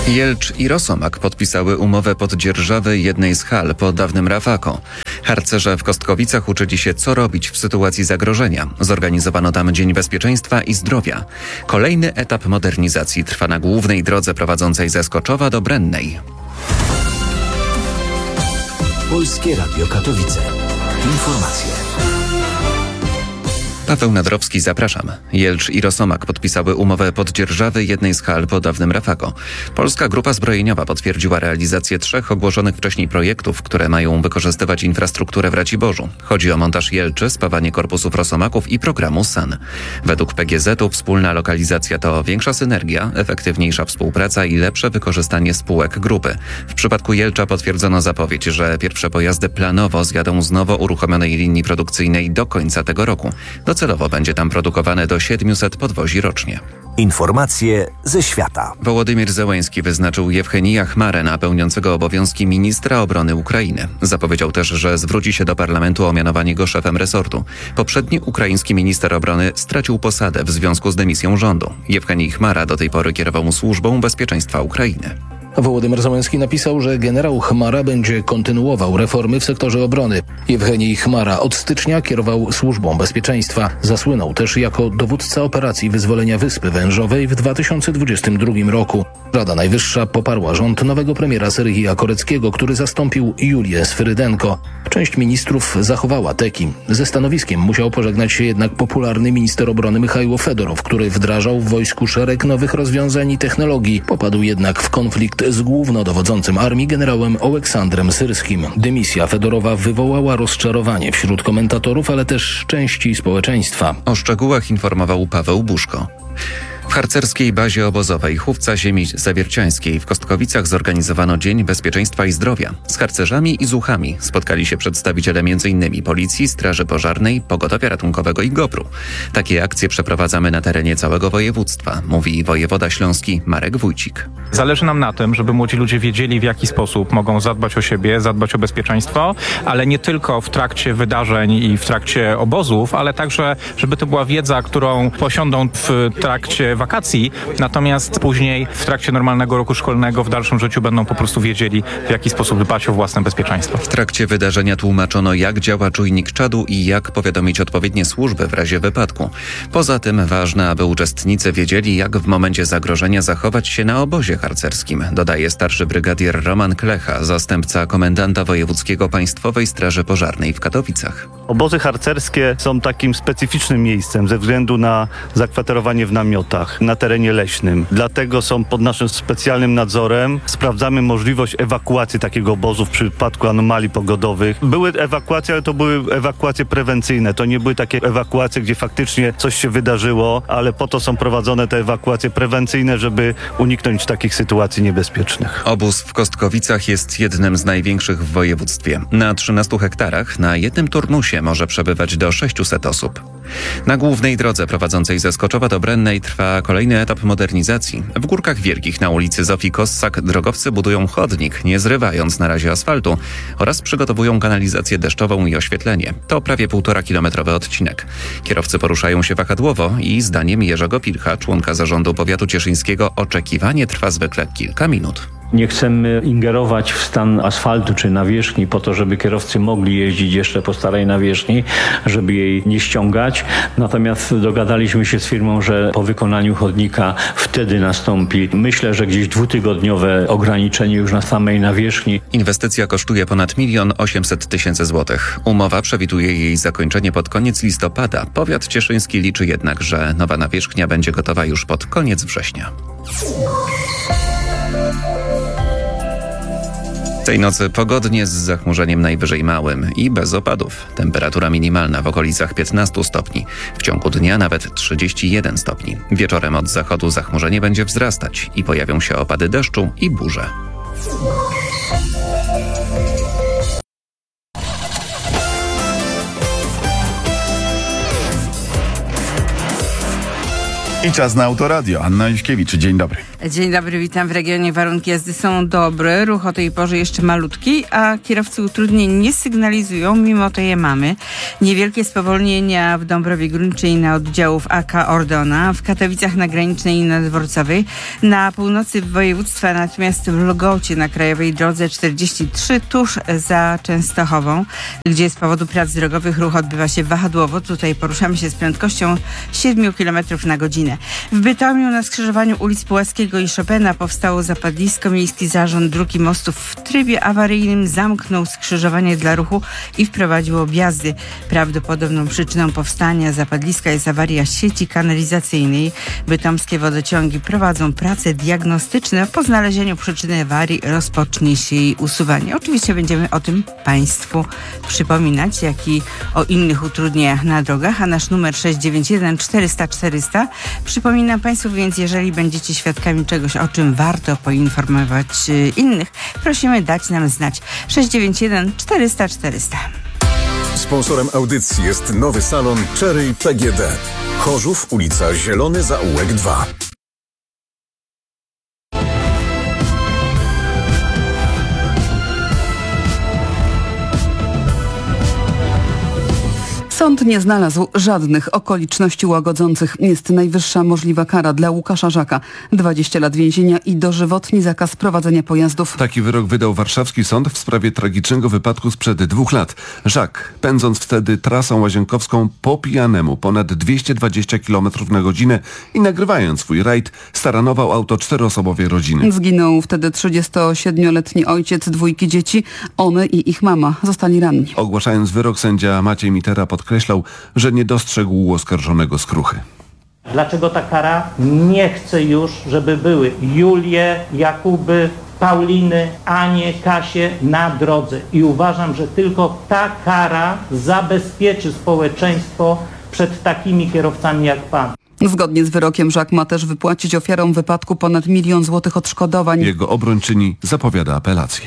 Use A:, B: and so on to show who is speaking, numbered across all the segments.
A: Jelcz i Rosomak podpisały umowę poddzierżawy jednej z hal po dawnym Rafako. Harcerze w Kostkowicach uczyli się, co robić w sytuacji zagrożenia. Zorganizowano tam Dzień Bezpieczeństwa i Zdrowia. Kolejny etap modernizacji trwa na głównej drodze prowadzącej ze Skoczowa do Brennej.
B: Polskie Radio Katowice. Informacje.
A: Paweł Nadrowski, zapraszam. Jelcz i Rosomak podpisały umowę poddzierżawy jednej z hal po dawnym Rafako. Polska Grupa Zbrojeniowa potwierdziła realizację 3 ogłoszonych wcześniej projektów, które mają wykorzystywać infrastrukturę w Raciborzu. Chodzi o montaż jelczy, spawanie korpusów rosomaków i programu SAN. Według PGZ-u wspólna lokalizacja to większa synergia, efektywniejsza współpraca i lepsze wykorzystanie spółek grupy. W przypadku Jelcza potwierdzono zapowiedź, że pierwsze pojazdy planowo zjadą z nowo uruchomionej linii produkcyjnej do końca tego roku. Docelowo będzie tam produkowane do 700 podwozi rocznie.
B: Informacje ze świata.
A: Wołodymyr Zełenski wyznaczył Jewchenija Chmarę na pełniącego obowiązki ministra obrony Ukrainy. Zapowiedział też, że zwróci się do parlamentu o mianowanie go szefem resortu. Poprzedni ukraiński minister obrony stracił posadę w związku z dymisją rządu. Jewchenij Chmara do tej pory kierował służbą bezpieczeństwa Ukrainy.
C: Wołodymyr Zełenski napisał, że generał Chmara będzie kontynuował reformy w sektorze obrony. Jewchenij Chmara od stycznia kierował służbą bezpieczeństwa. Zasłynął też jako dowódca operacji wyzwolenia Wyspy Wężowej w 2022 roku. Rada Najwyższa poparła rząd nowego premiera Serhija Koreckiego, który zastąpił Julię Sfyrydenko. Część ministrów zachowała teki. Ze stanowiskiem musiał pożegnać się jednak popularny minister obrony Michajło Fedorow, który wdrażał w wojsku szereg nowych rozwiązań i technologii. Popadł jednak w konflikt z głównodowodzącym armii generałem Oleksandrem Syrskim. Dymisja Fedorowa wywołała rozczarowanie wśród komentatorów, ale też części społeczeństwa.
A: O szczegółach informował Paweł Buszko. W harcerskiej bazie obozowej Chówca Ziemi Zawierciańskiej w Kostkowicach zorganizowano Dzień Bezpieczeństwa i Zdrowia. Z harcerzami i zuchami spotkali się przedstawiciele m.in. Policji, Straży Pożarnej, Pogotowia Ratunkowego i GOPR-u. Takie akcje przeprowadzamy na terenie całego województwa, mówi wojewoda śląski Marek Wójcik.
D: Zależy nam na tym, żeby młodzi ludzie wiedzieli, w jaki sposób mogą zadbać o siebie, zadbać o bezpieczeństwo, ale nie tylko w trakcie wydarzeń i w trakcie obozów, ale także, żeby to była wiedza, którą posiądą w trakcie wakacji, natomiast później w trakcie normalnego roku szkolnego w dalszym życiu będą po prostu wiedzieli, w jaki sposób dbać o własne bezpieczeństwo.
A: W trakcie wydarzenia tłumaczono, jak działa czujnik czadu i jak powiadomić odpowiednie służby w razie wypadku. Poza tym ważne, aby uczestnicy wiedzieli, jak w momencie zagrożenia zachować się na obozie harcerskim, dodaje starszy brygadier Roman Klecha, zastępca komendanta wojewódzkiego Państwowej Straży Pożarnej w Katowicach.
E: Obozy harcerskie są takim specyficznym miejscem ze względu na zakwaterowanie w namiotach na terenie leśnym. Dlatego są pod naszym specjalnym nadzorem. Sprawdzamy możliwość ewakuacji takiego obozu w przypadku anomalii pogodowych. Były ewakuacje, ale to były ewakuacje prewencyjne. To nie były takie ewakuacje, gdzie faktycznie coś się wydarzyło, ale po to są prowadzone te ewakuacje prewencyjne, żeby uniknąć takich sytuacji niebezpiecznych.
A: Obóz w Kostkowicach jest jednym z największych w województwie. Na 13 hektarach na jednym turnusie może przebywać do 600 osób. Na głównej drodze prowadzącej ze Skoczowa do Brennej trwa kolejny etap modernizacji. W Górkach Wielkich na ulicy Zofii Kossak drogowcy budują chodnik, nie zrywając na razie asfaltu, oraz przygotowują kanalizację deszczową i oświetlenie. To prawie 1,5-kilometrowy odcinek. Kierowcy poruszają się wahadłowo i zdaniem Jerzego Pilcha, członka zarządu powiatu cieszyńskiego, oczekiwanie trwa zwykle kilka minut.
F: Nie chcemy ingerować w stan asfaltu czy nawierzchni po to, żeby kierowcy mogli jeździć jeszcze po starej nawierzchni, żeby jej nie ściągać. Natomiast dogadaliśmy się z firmą, że po wykonaniu chodnika wtedy nastąpi, myślę, że gdzieś 2-tygodniowe ograniczenie już na samej nawierzchni.
A: Inwestycja kosztuje ponad 1 800 000 złotych. Umowa przewiduje jej zakończenie pod koniec listopada. Powiat cieszyński liczy jednak, że nowa nawierzchnia będzie gotowa już pod koniec września. Tej nocy pogodnie z zachmurzeniem najwyżej małym i bez opadów. Temperatura minimalna w okolicach 15 stopni. W ciągu dnia nawet 31 stopni. Wieczorem od zachodu zachmurzenie będzie wzrastać i pojawią się opady deszczu i burze.
G: I czas na Autoradio. Anna Juśkiewicz, dzień dobry.
H: Dzień dobry, witam w regionie. Warunki jazdy są dobre, ruch o tej porze jeszcze malutki, a kierowcy utrudnień nie sygnalizują, mimo to je mamy. Niewielkie spowolnienia w Dąbrowie Górniczej na oddziałów AK Ordona, w Katowicach na Granicznej i na Dworcowej, na północy województwa, natomiast w Lugocie na Krajowej Drodze 43 tuż za Częstochową, gdzie z powodu prac drogowych ruch odbywa się wahadłowo. Tutaj poruszamy się z prędkością 7 km na godzinę. W Bytomiu na skrzyżowaniu ulic Puławskiego i Chopina powstało zapadlisko. Miejski Zarząd Dróg i Mostów w trybie awaryjnym zamknął skrzyżowanie dla ruchu i wprowadził objazdy. Prawdopodobną przyczyną powstania zapadliska jest awaria sieci kanalizacyjnej. Bytomskie wodociągi prowadzą prace diagnostyczne. Po znalezieniu przyczyny awarii rozpocznie się jej usuwanie. Oczywiście będziemy o tym Państwu przypominać, jak i o innych utrudnieniach na drogach, a nasz numer 691 400 400. Przypominam Państwu, więc jeżeli będziecie świadkami czegoś, o czym warto poinformować innych, prosimy dać nam znać. 691 400 400.
I: Sponsorem audycji jest nowy salon Cherry PGD. Chorzów, ulica Zielony Zaułek 2.
J: Sąd nie znalazł żadnych okoliczności łagodzących. Jest najwyższa możliwa kara dla Łukasza Żaka. 20 lat więzienia i dożywotni zakaz prowadzenia pojazdów.
K: Taki wyrok wydał warszawski sąd w sprawie tragicznego wypadku sprzed 2 lat. Żak, pędząc wtedy trasą łazienkowską po pijanemu ponad 220 km na godzinę i nagrywając swój rajd, staranował auto 4-osobowej rodziny.
J: Zginął wtedy 37-letni ojciec 2 dzieci. On i ich mama zostali ranni.
K: Ogłaszając wyrok, sędzia Maciej Mitera podkreślał, że nie dostrzegł oskarżonego skruchy.
L: Dlaczego ta kara? Nie chcę już, żeby były Julie, Jakuby, Pauliny, Anie, Kasie na drodze. I uważam, że tylko ta kara zabezpieczy społeczeństwo przed takimi kierowcami jak pan.
J: Zgodnie z wyrokiem Żak ma też wypłacić ofiarom wypadku ponad 1 000 000 złotych odszkodowań.
K: Jego obrończyni zapowiada apelację.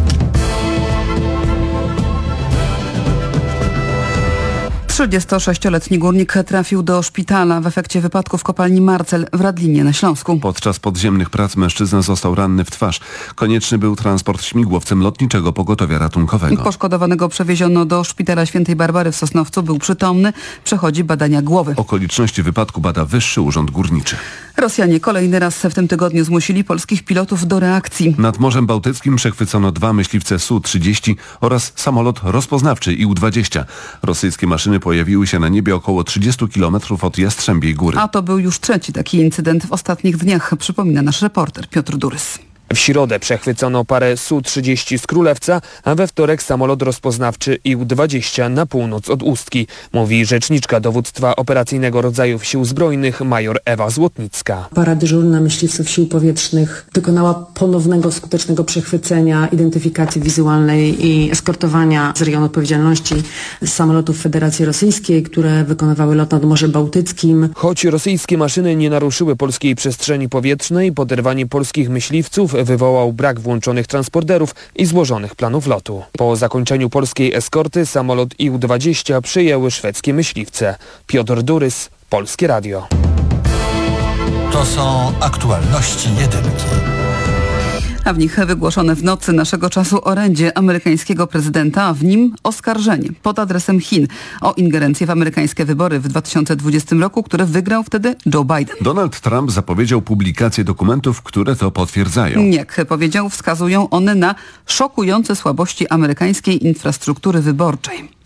J: 36-letni górnik trafił do szpitala w efekcie wypadku w kopalni Marcel w Radlinie na Śląsku.
K: Podczas podziemnych prac mężczyzna został ranny w twarz. Konieczny był transport śmigłowcem lotniczego pogotowia ratunkowego.
J: Poszkodowanego przewieziono do szpitala Świętej Barbary w Sosnowcu. Był przytomny, przechodzi badania głowy.
K: Okoliczności wypadku bada Wyższy Urząd Górniczy.
J: Rosjanie kolejny raz w tym tygodniu zmusili polskich pilotów do reakcji.
K: Nad Morzem Bałtyckim przechwycono 2 myśliwce Su-30 oraz samolot rozpoznawczy Ił-20. Rosyjskie maszyny pojawiły się na niebie około 30 km od Jastrzębiej Góry.
J: A to był już trzeci taki incydent w ostatnich dniach, przypomina nasz reporter Piotr Durys.
M: W środę przechwycono parę Su-30 z Królewca, a we wtorek samolot rozpoznawczy Ił-20 na północ od Ustki, mówi rzeczniczka dowództwa operacyjnego rodzajów sił zbrojnych major Ewa Złotnicka.
N: Para dyżurna myśliwców sił powietrznych dokonała ponownego skutecznego przechwycenia, identyfikacji wizualnej i eskortowania z rejonu odpowiedzialności samolotów Federacji Rosyjskiej, które wykonywały lot nad Morzem Bałtyckim.
M: Choć rosyjskie maszyny nie naruszyły polskiej przestrzeni powietrznej, poderwanie polskich myśliwców wywołał brak włączonych transporterów i złożonych planów lotu. Po zakończeniu polskiej eskorty samolot Ił-20 przyjęły szwedzkie myśliwce. Piotr Durys, Polskie Radio.
B: To są aktualności jedynki.
J: A w nich wygłoszone w nocy naszego czasu orędzie amerykańskiego prezydenta, a w nim oskarżenie pod adresem Chin o ingerencję w amerykańskie wybory w 2020 roku, które wygrał wtedy Joe Biden.
K: Donald Trump zapowiedział publikację dokumentów, które to potwierdzają.
J: Jak powiedział, wskazują one na szokujące słabości amerykańskiej infrastruktury wyborczej.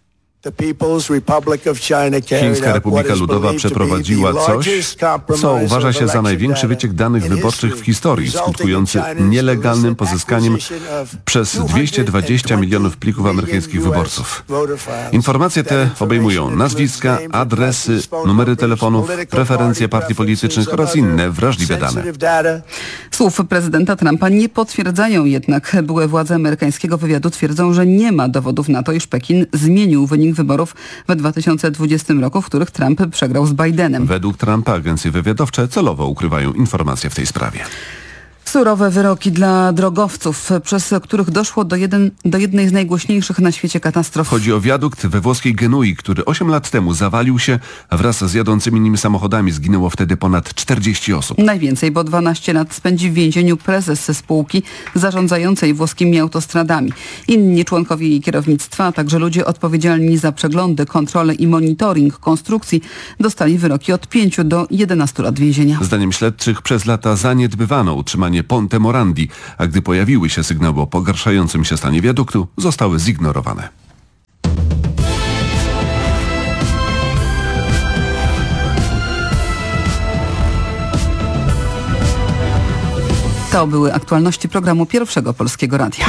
K: Chińska Republika Ludowa przeprowadziła coś, co uważa się za największy wyciek danych wyborczych w historii, skutkujący nielegalnym pozyskaniem przez 220 milionów plików amerykańskich wyborców. Informacje te obejmują nazwiska, adresy, numery telefonów, preferencje partii politycznych oraz inne wrażliwe dane.
J: Słów prezydenta Trumpa nie potwierdzają jednak. Byłe władze amerykańskiego wywiadu twierdzą, że nie ma dowodów na to, iż Pekin zmienił wynik wyborów w 2020 roku, w których Trump przegrał z Bidenem.
K: Według Trumpa agencje wywiadowcze celowo ukrywają informacje w tej sprawie.
J: Surowe wyroki dla drogowców, przez których doszło do jednej z najgłośniejszych na świecie katastrof.
K: Chodzi o wiadukt we włoskiej Genui, który 8 lat temu zawalił się, a wraz z jadącymi nim samochodami zginęło wtedy ponad 40 osób.
J: Najwięcej, bo 12 lat spędzi w więzieniu prezes spółki zarządzającej włoskimi autostradami. Inni członkowie jej kierownictwa, a także ludzie odpowiedzialni za przeglądy, kontrole i monitoring konstrukcji dostali wyroki od 5 do 11 lat więzienia.
K: Zdaniem śledczych przez lata zaniedbywano utrzymanie Ponte Morandi, a gdy pojawiły się sygnały o pogarszającym się stanie wiaduktu, zostały zignorowane.
J: To były aktualności programu Pierwszego Polskiego Radia.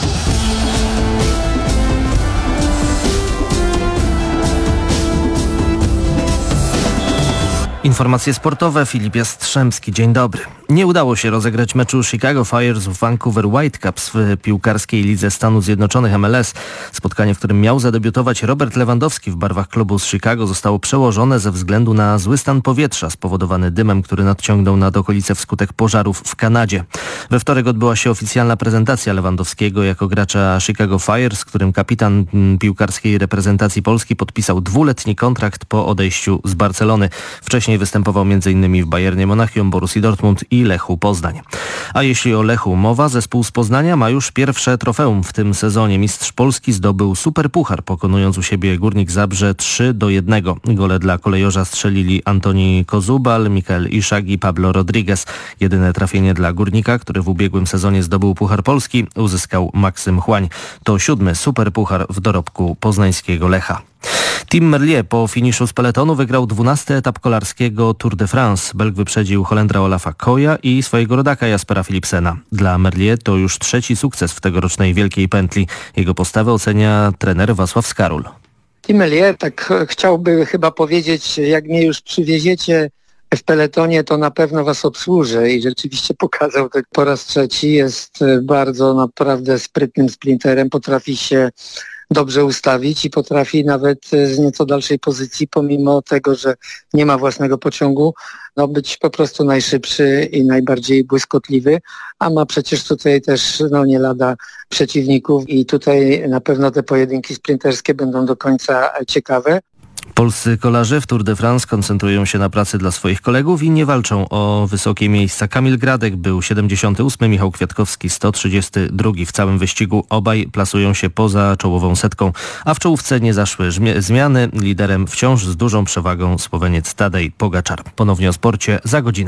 O: Informacje sportowe, Filip Jastrzębski. Dzień dobry. Nie udało się rozegrać meczu Chicago Fire z Vancouver Whitecaps w piłkarskiej lidze Stanów Zjednoczonych MLS. Spotkanie, w którym miał zadebiutować Robert Lewandowski w barwach klubu z Chicago, zostało przełożone ze względu na zły stan powietrza spowodowany dymem, który nadciągnął nad okolice wskutek pożarów w Kanadzie. We wtorek odbyła się oficjalna prezentacja Lewandowskiego jako gracza Chicago Fire, z którym kapitan piłkarskiej reprezentacji Polski podpisał 2-letni kontrakt po odejściu z Barcelony. Wcześniej występował m.in. w Bayernie Monachium, Borussii Dortmund i Lechu Poznań. A jeśli o Lechu mowa, zespół z Poznania ma już pierwsze trofeum w tym sezonie. Mistrz Polski zdobył superpuchar, pokonując u siebie Górnik Zabrze 3-1. Gole dla kolejorza strzelili Antoni Kozubal, Mikael Iszak i Pablo Rodriguez. Jedyne trafienie dla Górnika, który w ubiegłym sezonie zdobył Puchar Polski, uzyskał Maksym Chłań. To 7. superpuchar w dorobku poznańskiego Lecha. Tim Merlier po finiszu z peletonu wygrał 12. etap kolarskiego Tour de France. Belg wyprzedził Holendra Olafa Koja i swojego rodaka Jaspera Philipsena. Dla Merlier to już 3. sukces w tegorocznej Wielkiej Pętli. Jego postawę ocenia trener Wacław Skarul.
P: Tim Merlier tak chciałby chyba powiedzieć, jak mnie już przywieziecie w peletonie, to na pewno was obsłużę i rzeczywiście pokazał to po raz 3. Jest bardzo naprawdę sprytnym sprinterem, potrafi się dobrze ustawić i potrafi nawet z nieco dalszej pozycji, pomimo tego, że nie ma własnego pociągu, być po prostu najszybszy i najbardziej błyskotliwy, a ma przecież tutaj też nie lada przeciwników i tutaj na pewno te pojedynki sprinterskie będą do końca ciekawe.
O: Polscy kolarze w Tour de France koncentrują się na pracy dla swoich kolegów i nie walczą o wysokie miejsca. Kamil Gradek był 78, Michał Kwiatkowski 132 w całym wyścigu. Obaj plasują się poza czołową setką, a w czołówce nie zaszły zmiany. Liderem wciąż z dużą przewagą Słoweniec Tadej Pogaczar. Ponownie o sporcie za godzinę.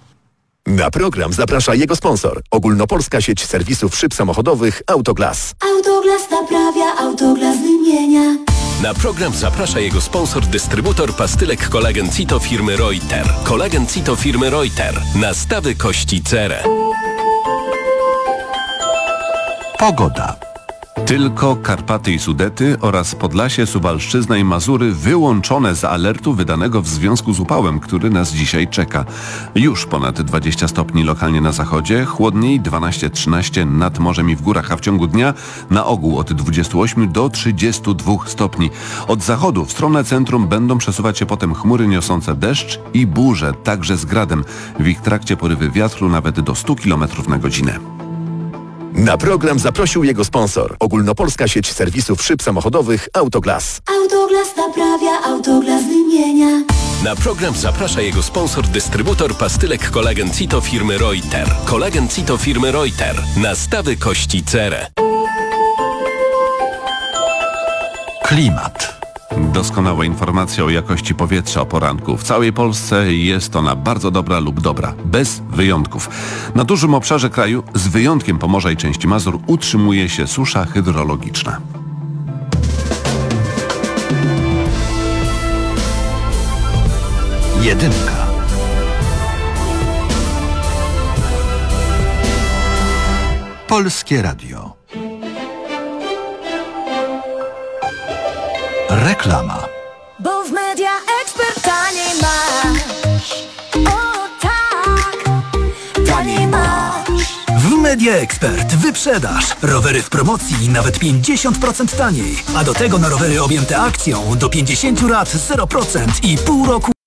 Q: Na program zaprasza jego sponsor. Ogólnopolska sieć serwisów szyb samochodowych Autoglas.
R: Autoglas naprawia, Autoglas wymienia.
S: Na program zaprasza jego sponsor, dystrybutor pastylek Kolagen Cito firmy Reuter. Kolagen Cito firmy Reuter. Nastawy kości cerę.
K: Pogoda. Tylko Karpaty i Sudety oraz Podlasie, Suwalszczyzna i Mazury wyłączone z alertu wydanego w związku z upałem, który nas dzisiaj czeka. Już ponad 20 stopni lokalnie na zachodzie, chłodniej 12-13 nad morzem i w górach, a w ciągu dnia na ogół od 28 do 32 stopni. Od zachodu w stronę centrum będą przesuwać się potem chmury niosące deszcz i burze, także z gradem. W ich trakcie porywy wiatru nawet do 100 km na godzinę.
Q: Na program zaprosił jego sponsor. Ogólnopolska sieć serwisów szyb samochodowych Autoglas.
R: Autoglas naprawia, Autoglas wymienia.
S: Na program zaprasza jego sponsor, dystrybutor pastylek Kolagen Cito firmy Reuter. Kolagen Cito firmy Reuter. Nastawy kości cerę.
K: Klimat. Doskonała informacja o jakości powietrza o poranku. W całej Polsce jest ona bardzo dobra lub dobra, bez wyjątków. Na dużym obszarze kraju, z wyjątkiem Pomorza i części Mazur, utrzymuje się susza hydrologiczna.
B: Jedynka. Polskie Radio. Reklama.
R: Bo w Media Expert taniej masz. O tak, taniej masz.
T: W Media Expert wyprzedaż. Rowery w promocji nawet 50% taniej. A do tego na rowery objęte akcją do 50 lat 0% i pół roku